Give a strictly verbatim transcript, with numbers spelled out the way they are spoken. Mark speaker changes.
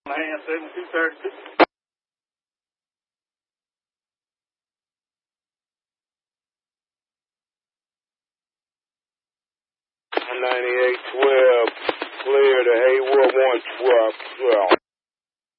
Speaker 1: Man, seventy-two thirty-two.
Speaker 2: ninety-eight twelve, clear to Haywood one twelve twelve.